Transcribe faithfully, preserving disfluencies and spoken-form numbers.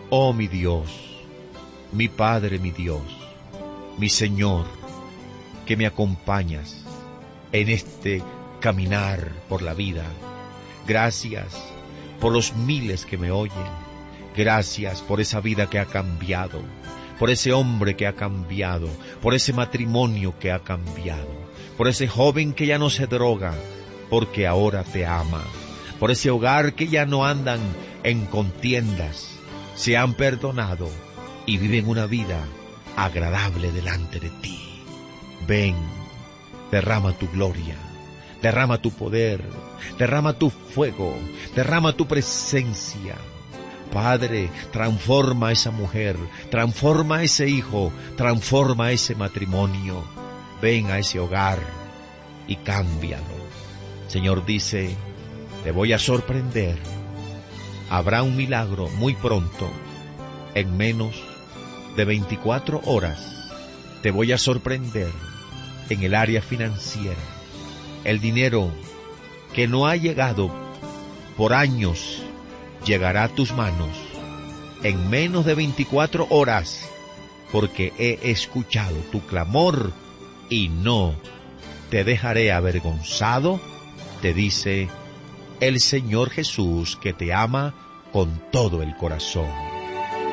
Oh mi Dios, mi Padre, mi Dios, mi Señor, que me acompañas en este caminar por la vida. Gracias por los miles que me oyen. Gracias por esa vida que ha cambiado, por ese hombre que ha cambiado, por ese matrimonio que ha cambiado, por ese joven que ya no se droga, porque ahora te ama, por ese hogar que ya no andan en contiendas, se han perdonado y viven una vida agradable delante de ti. Ven, derrama tu gloria, derrama tu poder, derrama tu fuego, derrama tu presencia. Padre, transforma a esa mujer, transforma a ese hijo, transforma a ese matrimonio. Ven a ese hogar y cámbialo. Señor dice, te voy a sorprender. Habrá un milagro muy pronto, en menos de veinticuatro horas. Te voy a sorprender en el área financiera. El dinero que no ha llegado por años llegará a tus manos en menos de veinticuatro horas, porque he escuchado tu clamor y no te dejaré avergonzado, te dice el Señor Jesús, que te ama con todo el corazón.